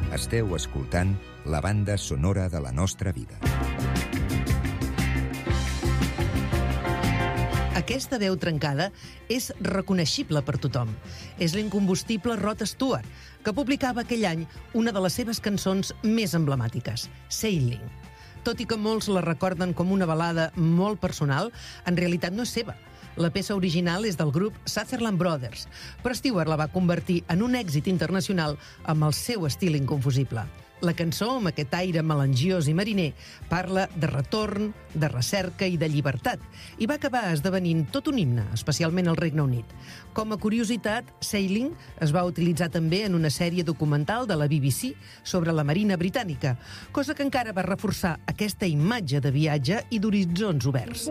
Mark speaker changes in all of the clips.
Speaker 1: Esteu escoltant la banda sonora de la nostra vida.
Speaker 2: Aquesta veu trencada és reconeixible per tothom. És l'incombustible Rod Stewart, que publicava aquell any una de les seves cançons més emblemàtiques, Sailing. Tot i que molts la recorden com una balada molt personal, en realitat no és seva. La peça original és del grup Sutherland Brothers, però Stewart la va convertir en un èxit internacional amb el seu estil inconfusible. La cançó, amb aquest aire melangiós i mariner, parla de retorn, de recerca i de llibertat, i va acabar esdevenint tot un himne, especialment al Regne Unit. Com a curiositat, Sailing es va utilitzar també en una sèrie documental de la BBC sobre la Marina Britànica, cosa que encara va reforçar aquesta imatge de viatge i d'horitzons oberts.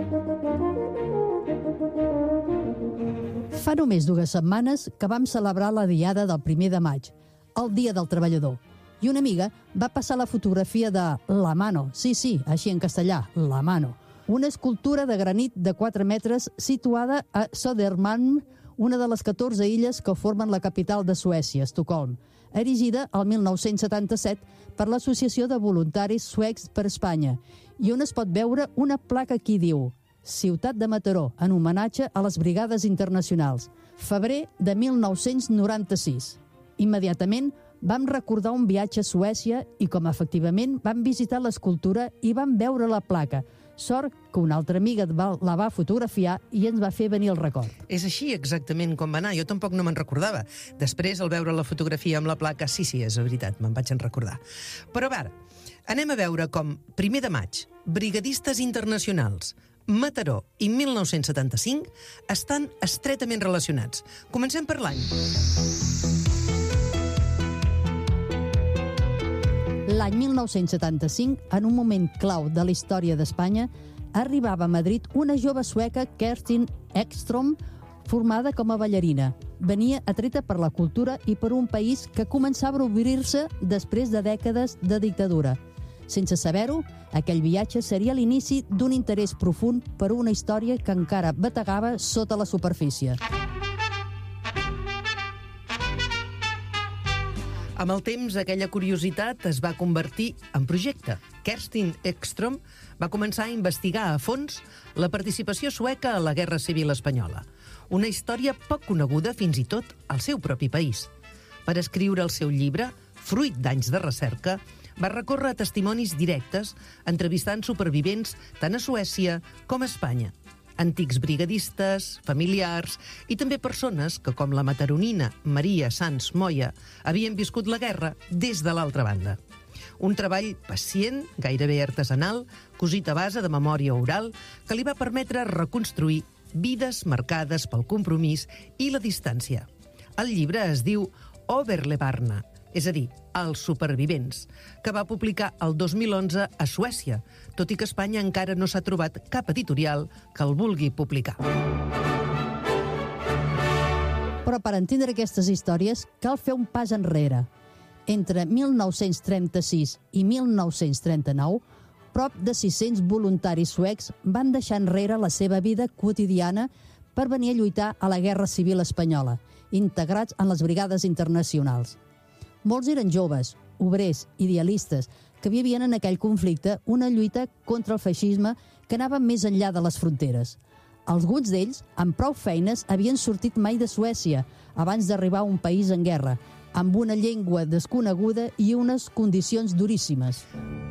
Speaker 3: Fa només 2 setmanes que vam celebrar la diada del 1 de maig, el Dia del Treballador, i una amiga va passar la fotografia de La Mano, sí, així en castellà, La Mano, una escultura de granit de 4 metres situada a Södermalm, una de les 14 illes que formen la capital de Suècia, Estocolm, erigida el 1977 per l'Associació de Voluntaris Suecs per Espanya, i on es pot veure una placa que diu Ciutat de Mataró, en homenatge a les Brigades Internacionals, febrer de 1996. Immediatament vam recordar un viatge a Suècia i com efectivament vam visitar l'escultura i vam veure la placa. Sort que una altra amiga la va fotografiar i ens va fer venir el record.
Speaker 2: És així exactament com va anar, jo tampoc no me'n recordava. Després, al veure la fotografia amb la placa, sí, és veritat, me'n vaig en recordar. Però ara, anem a veure com 1 de maig, brigadistes internacionals, Mataró i 1975 estan estretament relacionats. Comencem per l'any.
Speaker 3: L'any 1975, en un moment clau de la història d'Espanya, arribava a Madrid una jove sueca, Kerstin Ekström, formada com a ballarina. Venia atreta per la cultura i per un país que començava a obrir-se després de dècades de dictadura. Sense saber-ho, aquell viatge seria l'inici d'un interès profund per una història que encara bategava sota la superfície.
Speaker 2: Amb el temps, aquella curiositat es va convertir en projecte. Kerstin Ekström va començar a investigar a fons la participació sueca a la Guerra Civil Espanyola, una història poc coneguda fins i tot al seu propi país. Per escriure el seu llibre, fruit d'anys de recerca, va recórrer a testimonis directes, entrevistant supervivents tant a Suècia com a Espanya, antics brigadistes, familiars i també persones que, com la mataronina Maria Sans Moya, havien viscut la guerra des de l'altra banda. Un treball pacient, gairebé artesanal, cosit a base de memòria oral, que li va permetre reconstruir vides marcades pel compromís i la distància. El llibre es diu Overlevarna, és a dir, Els supervivents, que va publicar el 2011 a Suècia, tot i que a Espanya encara no s'ha trobat cap editorial que el vulgui publicar.
Speaker 3: Però per entendre aquestes històries cal fer un pas enrere. Entre 1936 i 1939, prop de 600 voluntaris suecs van deixar enrere la seva vida quotidiana per venir a lluitar a la Guerra Civil Espanyola, integrats en les Brigades Internacionals. Molts eren joves, obrers, idealistes, que vivien en aquell conflicte una lluita contra el feixisme que anava més enllà de les fronteres. Alguns d'ells, amb prou feines, havien sortit mai de Suècia abans d'arribar a un país en guerra, amb una llengua desconeguda i unes condicions duríssimes.